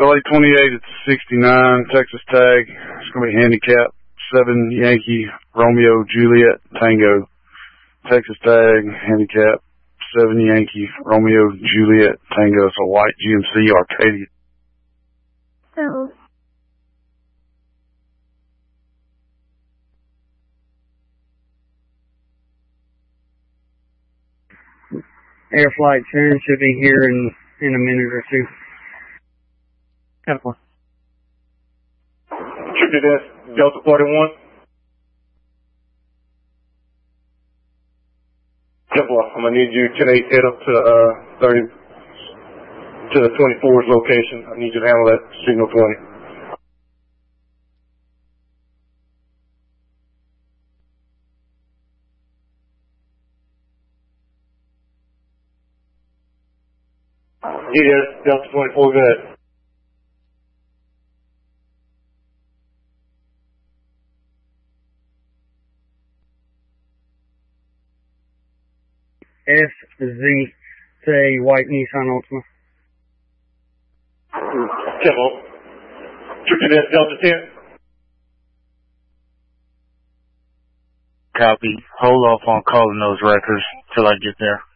LA28 at 69, Texas tag. It's going to be handicap 7 Yankee Romeo Juliet Tango. Texas tag, handicap 7 Yankee Romeo Juliet Tango. It's a white GMC Arcadia. Oh. Air Flight 10 should be here in a minute or two. Trip to this, Delta 41. I'm going to need you 10-8 head up to 30 to the 24's location. I need you to handle that signal 20. Yes, Delta 24, go ahead. SZ, say white Nissan Altima. Temple. Trip Delta 10. Copy. Hold off on calling those records till I get there.